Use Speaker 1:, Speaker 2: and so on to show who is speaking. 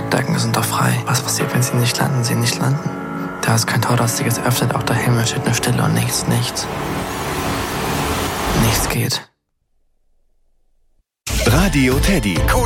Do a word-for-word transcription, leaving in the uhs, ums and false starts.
Speaker 1: Decken sind doch frei. Was passiert, wenn sie nicht landen, sie nicht landen? Da ist kein Tor, das sich jetzt öffnet, auch der Himmel steht nur Stille und nichts, nichts. Nichts geht.
Speaker 2: Radio Teddy. Coole